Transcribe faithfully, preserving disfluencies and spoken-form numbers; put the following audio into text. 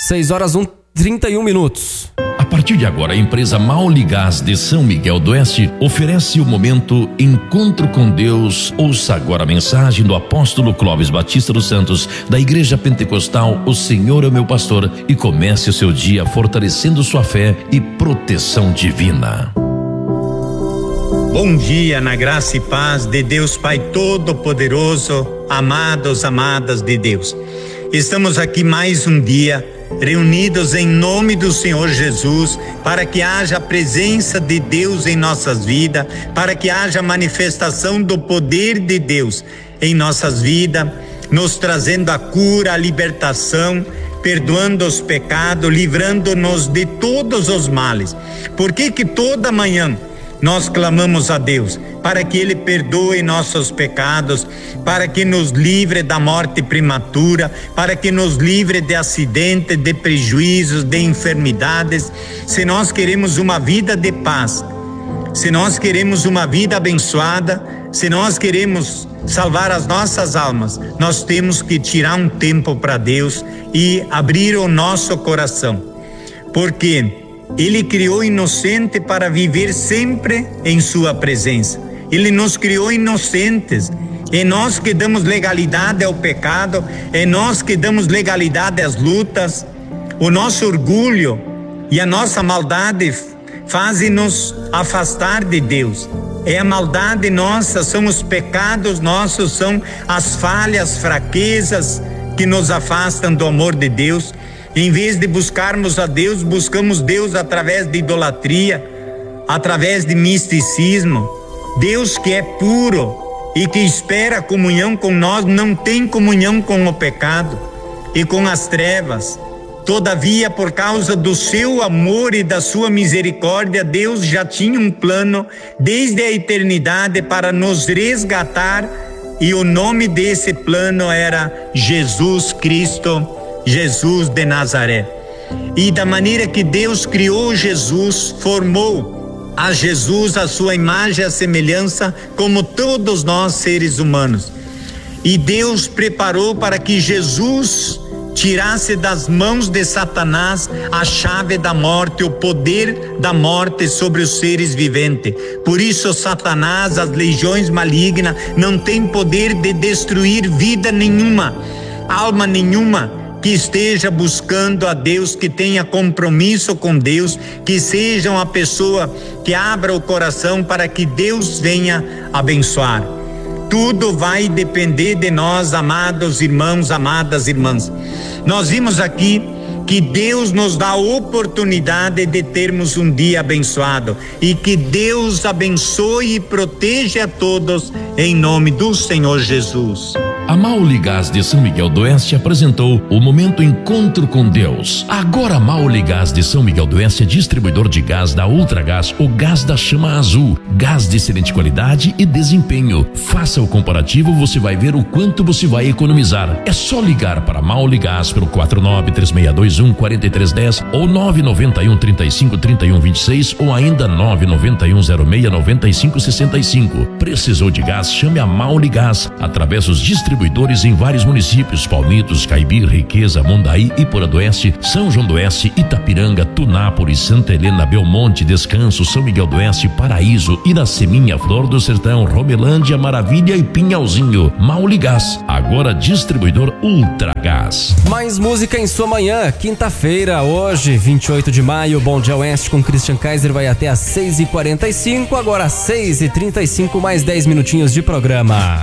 seis horas e trinta e um minutos. A partir de agora, a empresa Mauligás de São Miguel do Oeste oferece o momento Encontro com Deus. Ouça agora a mensagem do apóstolo Clóvis Batista dos Santos, da Igreja Pentecostal O Senhor é Meu Pastor, e comece o seu dia fortalecendo sua fé e proteção divina. Bom dia, na graça e paz de Deus Pai Todo-Poderoso, amados, amadas de Deus. Estamos aqui mais um dia, reunidos em nome do Senhor Jesus, para que haja a presença de Deus em nossas vidas, para que haja manifestação do poder de Deus em nossas vidas, nos trazendo a cura, a libertação, perdoando os pecados, livrando-nos de todos os males. Por que que toda manhã nós clamamos a Deus para que Ele perdoe nossos pecados, para que nos livre da morte prematura, para que nos livre de acidentes, de prejuízos, de enfermidades? Se nós queremos uma vida de paz, se nós queremos uma vida abençoada, se nós queremos salvar as nossas almas, nós temos que tirar um tempo para Deus e abrir o nosso coração, porque Ele criou inocente para viver sempre em sua presença. Ele nos criou inocentes. É nós que damos legalidade ao pecado, é nós que damos legalidade às lutas. O nosso orgulho e a nossa maldade fazem-nos afastar de Deus. É a maldade nossa, são os pecados nossos, são as falhas, fraquezas que nos afastam do amor de Deus. Em vez de buscarmos a Deus, buscamos Deus através de idolatria, através de misticismo. Deus que é puro e que espera comunhão com nós, não tem comunhão com o pecado e com as trevas. Todavia, por causa do seu amor e da sua misericórdia, Deus já tinha um plano desde a eternidade para nos resgatar, e o nome desse plano era Jesus Cristo, Jesus de Nazaré. E da maneira que Deus criou Jesus, formou a Jesus a sua imagem e a semelhança, como todos nós seres humanos. E Deus preparou para que Jesus tirasse das mãos de Satanás a chave da morte, o poder da morte sobre os seres viventes. Por isso Satanás, as legiões malignas, não tem poder de destruir vida nenhuma, alma nenhuma que esteja buscando a Deus, que tenha compromisso com Deus, que seja uma pessoa que abra o coração para que Deus venha abençoar. Tudo vai depender de nós, amados irmãos, amadas irmãs. Nós vimos aqui que Deus nos dá a oportunidade de termos um dia abençoado, e que Deus abençoe e proteja a todos em nome do Senhor Jesus. A Mauligás de São Miguel do Oeste apresentou o momento Encontro com Deus. Agora a Mauligás de São Miguel do Oeste é distribuidor de gás da Ultragás, o gás da chama azul, gás de excelente qualidade e desempenho. Faça o comparativo, você vai ver o quanto você vai economizar. É só ligar para Mauligás pelo quatro nove três seis dois um quatro três um zero ou nove nove um, trinta e cinco, trinta e um, vinte e seis, ou ainda nove nove um, zero seis, nove cinco seis cinco. Precisou de gás? Chame a Mauligás através dos distribuidores em vários municípios: Palmitos, Caibir, Riqueza, Mondaí, Ipora do Oeste, São João do Oeste, Itapiranga, Tunápolis, Santa Helena, Belmonte, Descanso, São Miguel do Oeste, Paraíso, Iraceminha, Flor do Sertão, Romelândia, Maravilha e Pinhalzinho. Mauligás, agora distribuidor Ultragás. Mais música em sua manhã, quinta-feira, hoje, vinte e oito de maio. Bom Dia Oeste com Christian Kaiser vai até às seis e quarenta e cinco, agora às seis e trinta e cinco, mais dez minutinhos de programa.